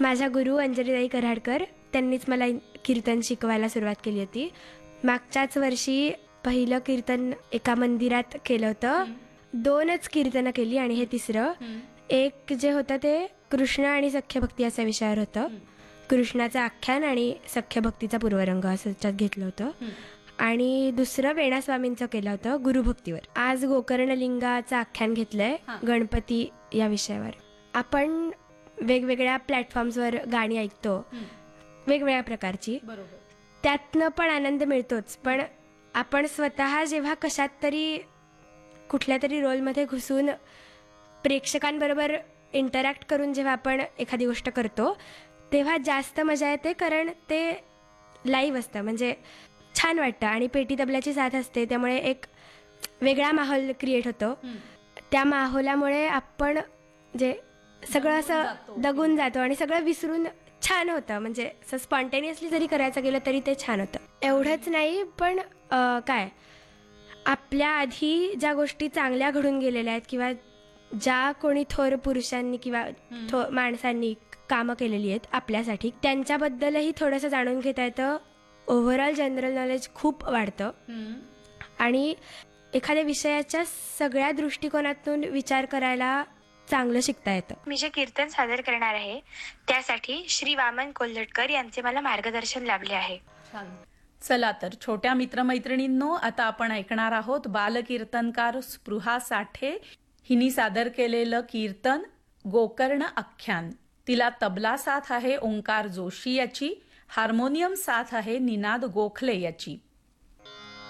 माझ्या गुरु अंजलीताई कराडकर त्यांनीच मला कीर्तन शिकवायला सुरुवात केली होती. मागच्याच वर्षी पहिलं कीर्तन एका मंदिरात केलं होतं. 2च कीर्तनं केली आणि हे तिसरं. एक जे होतं ते कृष्ण आणि सख्यभक्ती असा विषयावर होतं. कृष्णाचं आख्यान आणि सख्यभक्तीचा पूर्वरंग असं त्याच्यात घेतलं होतं. आणि दुसरं वेणास्वामींचं केलं होतं गुरुभक्तीवर. आज गोकर्णलिंगाचं आख्यान घेतलंय गणपती या विषयावर. आपण वेगवेगळ्या प्लॅटफॉर्म्सवर गाणी ऐकतो, वेगवेगळ्या प्रकारची. त्यातनं पण आनंद मिळतोच, पण आपण स्वतः जेव्हा कशात तरी कुठल्या तरी रोलमध्ये घुसून प्रेक्षकांबरोबर इंटरॅक्ट करून जेव्हा आपण एखादी गोष्ट करतो तेव्हा जास्त मजा येते, कारण ते लाईव्ह असतं, म्हणजे छान वाटतं. आणि पेटी तबल्याची साथ असते, त्यामुळे एक वेगळा माहोल क्रिएट होतो. त्या माहोलामुळे आपण जे सगळं असं दगून जातो आणि सगळं विसरून छान होतं. म्हणजे असं स्पॉन्टेनियसली जरी करायचं गेलं तरी ते छान होतं. एवढंच नाही, पण काय आपल्या आधी ज्या गोष्टी चांगल्या घडून गेलेल्या आहेत किंवा ज्या कोणी थोर पुरुषांनी किंवा माणसांनी कामं केलेली आहेत आपल्यासाठी, त्यांच्याबद्दलही थोडंसं जाणून घेता येतं. ओव्हरऑल जनरल नॉलेज खूप वाढतं आणि एखाद्या विषयाच्या सगळ्या दृष्टिकोनातून विचार करायला चांगलं शिकता येतं. मी जे कीर्तन सादर करणार आहे त्यासाठी श्री वामन कोल्हटकर यांचे मला मार्गदर्शन लाभले आहे. चला तर छोट्या मित्रमैत्रिणींनो, आता आपण ऐकणार आहोत बालकीर्तनकार स्पृहा साठे हिनी सादर केलेलं कीर्तन गोकर्ण आख्यान. तिला तबला साथ आहे ओंकार जोशी याची, हार्मोनियम साथ आहे निनाद गोखले याची.